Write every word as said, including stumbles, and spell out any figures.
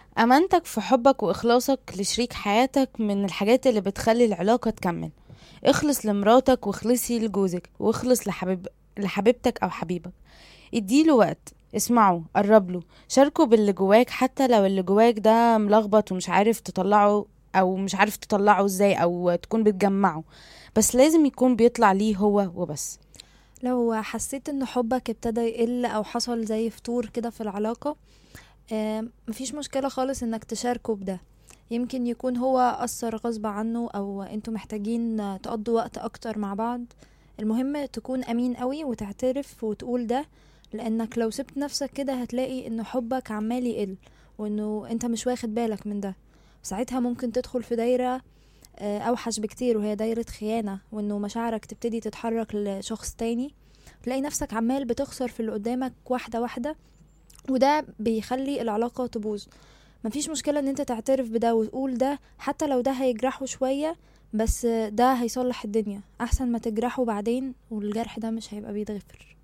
أمانتك في حبك وإخلاصك لشريك حياتك من الحاجات اللي بتخلي العلاقة تكمل. اخلص لمراتك واخلصي لجوزك واخلص لحبيب لحبيبتك أو حبيبك. اديله وقت، اسمعه، قربله، شاركه باللي جواك حتى لو اللي جواك ده ملخبط ومش عارف تطلعه، أو مش عارف تطلعه ازاي أو تكون بتجمعه، بس لازم يكون بيطلع ليه هو وبس. لو حسيت ان حبك ابتدى يقل او حصل زي فتور كده في العلاقة، آم، مفيش مشكلة خالص انك تشاركه بده. يمكن يكون هو أثر غصب عنه او انتوا محتاجين تقضوا وقت اكتر مع بعض. المهم تكون امين قوي وتعترف وتقول ده، لانك لو سبت نفسك كده هتلاقي ان حبك عمال يقل وانه انت مش واخد بالك من ده. ساعتها ممكن تدخل في دايرة آه، اوحش بكتير، وهي دايرة خيانة، وانه مشاعرك تبتدي تتحرك لشخص تاني. تلاقي نفسك عمال بتخسر في اللي قدامك واحدة واحدة، وده بيخلي العلاقة تبوظ. مفيش مشكلة ان انت تعترف بده وتقول ده، حتى لو ده هيجرحه شوية، بس ده هيصلح الدنيا احسن ما تجرحه بعدين والجرح ده مش هيبقى بيتغفر.